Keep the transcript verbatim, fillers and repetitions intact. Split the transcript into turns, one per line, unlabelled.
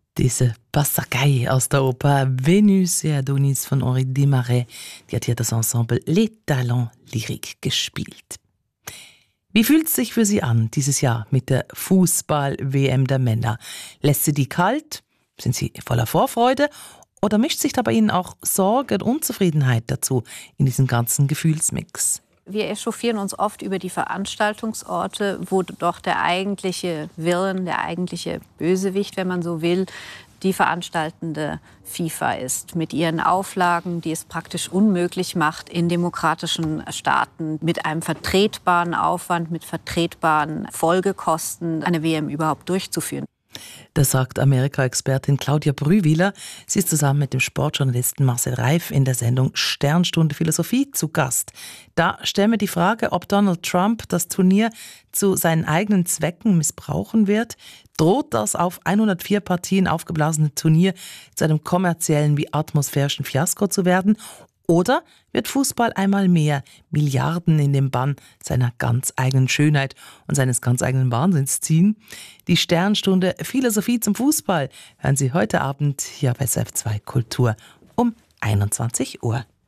Diese Passercaille aus der Oper Vénus et Adonis von Henri Desmarais, die hat hier das Ensemble Les Talents Lyriques gespielt. Wie fühlt es sich für Sie an, dieses Jahr mit der Fußball-W M der Männer? Lässt Sie die kalt? Sind Sie voller Vorfreude? Oder mischt sich da bei Ihnen auch Sorge und Unzufriedenheit dazu in diesem ganzen Gefühlsmix?
Wir echauffieren uns oft über die Veranstaltungsorte, wo doch der eigentliche Villain, der eigentliche Bösewicht, wenn man so will, die veranstaltende FIFA ist. Mit ihren Auflagen, die es praktisch unmöglich macht, in demokratischen Staaten mit einem vertretbaren Aufwand, mit vertretbaren Folgekosten eine W M überhaupt durchzuführen.
Das sagt Amerika-Expertin Claudia Brühwiler. Sie ist zusammen mit dem Sportjournalisten Marcel Reif in der Sendung Sternstunde Philosophie zu Gast. Da stellen wir die Frage, ob Donald Trump das Turnier zu seinen eigenen Zwecken missbrauchen wird. Droht das auf hundertvier Partien aufgeblasene Turnier zu einem kommerziellen wie atmosphärischen Fiasko zu werden? Oder wird Fußball einmal mehr Milliarden in den Bann seiner ganz eigenen Schönheit und seines ganz eigenen Wahnsinns ziehen? Die Sternstunde Philosophie zum Fußball hören Sie heute Abend hier auf S R F zwei Kultur um einundzwanzig Uhr.